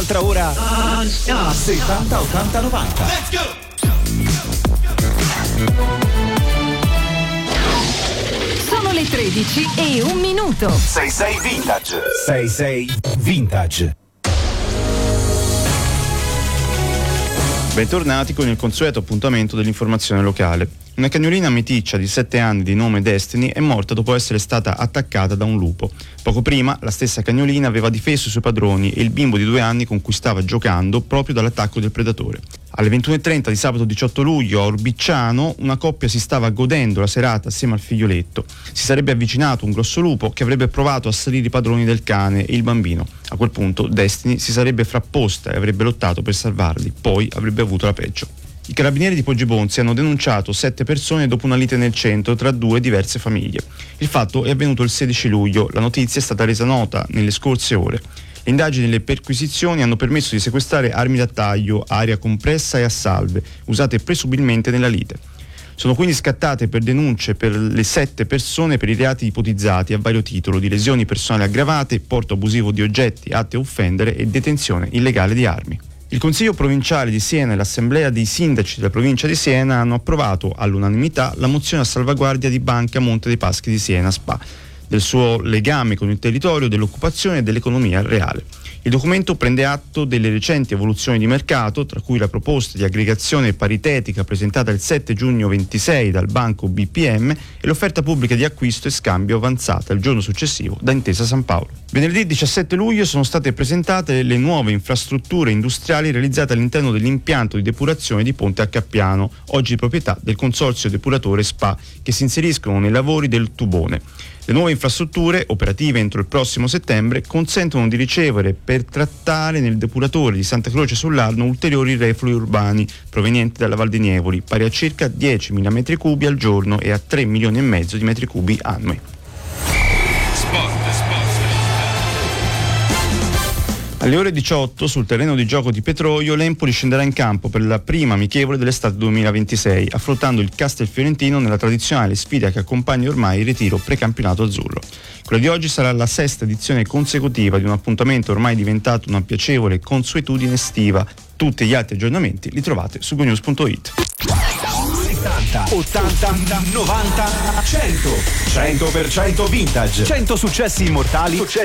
un'altra ora a 70 80 90. Let's go! Sono le 13 e 1 minuto. 66 Vintage. 66 Vintage. Bentornati con il consueto appuntamento dell'informazione locale. Una cagnolina meticcia di 7 anni di nome Destiny è morta dopo essere stata attaccata da un lupo. Poco prima la stessa cagnolina aveva difeso i suoi padroni e il bimbo di 2 anni con cui stava giocando proprio dall'attacco del predatore. Alle 21:30 di sabato 18 luglio a Orbicciano una coppia si stava godendo la serata assieme al figlioletto. Si sarebbe avvicinato un grosso lupo che avrebbe provato a assalire i padroni del cane e il bambino. A quel punto Destiny si sarebbe frapposta e avrebbe lottato per salvarli, poi avrebbe avuto la peggio. I carabinieri di Poggibonsi hanno denunciato 7 persone dopo una lite nel centro tra 2 diverse famiglie. Il fatto è avvenuto il 16 luglio, la notizia è stata resa nota nelle scorse ore. Le indagini e le perquisizioni hanno permesso di sequestrare armi da taglio, aria compressa e a salve, usate presumibilmente nella lite. Sono quindi scattate per denunce per le 7 persone per i reati ipotizzati a vario titolo di lesioni personali aggravate, porto abusivo di oggetti atti a offendere e detenzione illegale di armi. Il Consiglio provinciale di Siena e l'Assemblea dei sindaci della provincia di Siena hanno approvato all'unanimità la mozione a salvaguardia di Banca Monte dei Paschi di Siena SpA, del suo legame con il territorio, dell'occupazione e dell'economia reale. Il documento prende atto delle recenti evoluzioni di mercato, tra cui la proposta di aggregazione paritetica presentata il 7 giugno 26 dal banco BPM e l'offerta pubblica di acquisto e scambio avanzata il giorno successivo da Intesa San Paolo. Venerdì 17 luglio sono state presentate le nuove infrastrutture industriali realizzate all'interno dell'impianto di depurazione di Ponte a Cappiano, oggi proprietà del Consorzio Depuratore SpA, che si inseriscono nei lavori del Tubone. Le nuove infrastrutture, operative entro il prossimo settembre, consentono di ricevere per trattare nel depuratore di Santa Croce sull'Arno ulteriori reflui urbani provenienti dalla Val di Nievoli, pari a circa 10.000 metri cubi al giorno e a 3,5 milioni di metri cubi annui. Alle ore 18 sul terreno di gioco di Petroio l'Empoli scenderà in campo per la prima amichevole dell'estate 2026, affrontando il Castelfiorentino nella tradizionale sfida che accompagna ormai il ritiro precampionato azzurro. Quella di oggi sarà la 6ª edizione consecutiva di un appuntamento ormai diventato una piacevole consuetudine estiva. Tutti gli altri aggiornamenti li trovate su gonews.it. 70, 80, 90, 100. 100% vintage. 100 successi immortali.